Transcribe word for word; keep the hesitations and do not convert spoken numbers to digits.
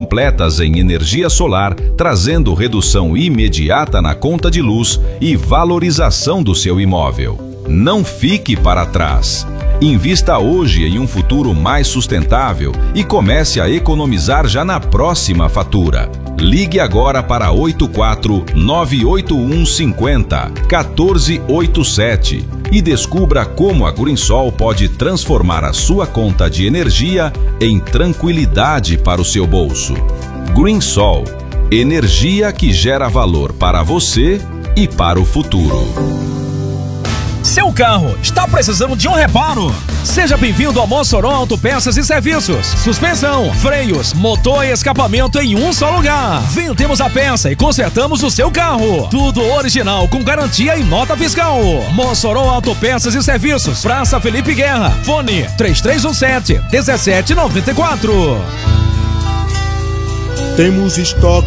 completas em energia solar, trazendo redução imediata na conta de luz e valorização do seu imóvel. Não fique para trás. Invista hoje em um futuro mais sustentável e comece a economizar já na próxima fatura. Ligue agora para oito quatro nove oito um cinco zero um quatro oito sete e descubra como a Greensol pode transformar a sua conta de energia em tranquilidade para o seu bolso. Greensol, energia que gera valor para você e para o futuro. Seu carro está precisando de um reparo? Seja bem-vindo ao Mossoró Autopeças e Serviços. Suspensão, freios, motor e escapamento em um só lugar. Vendemos a peça e consertamos o seu carro. Tudo original com garantia e nota fiscal. Mossoró Autopeças e Serviços. Praça Felipe Guerra. Fone três três um sete, um sete nove quatro. Temos estoque